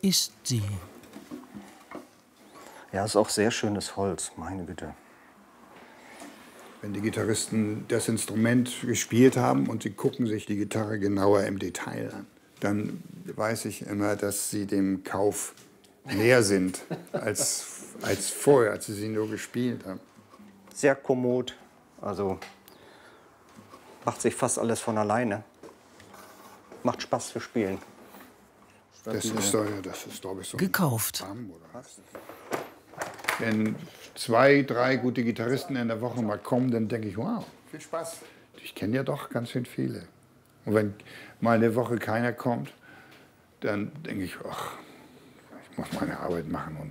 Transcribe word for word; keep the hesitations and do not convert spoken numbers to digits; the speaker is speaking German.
ist sie. Ja, ist auch sehr schönes Holz, meine Güte. Wenn die Gitarristen das Instrument gespielt haben und sie gucken sich die Gitarre genauer im Detail an, dann weiß ich immer, dass sie dem Kauf näher sind als, als vorher, als sie sie nur gespielt haben. Sehr kommod, also macht sich fast alles von alleine. Macht Spaß zu spielen. Das ist, doch, das ist, glaube ich, so. Gekauft. Wenn zwei, drei gute Gitarristen in der Woche mal kommen, dann denke ich, wow, viel Spaß. Ich kenne ja doch ganz schön viele. Und wenn mal eine Woche keiner kommt, dann denke ich, ach, ich muss meine Arbeit machen. Und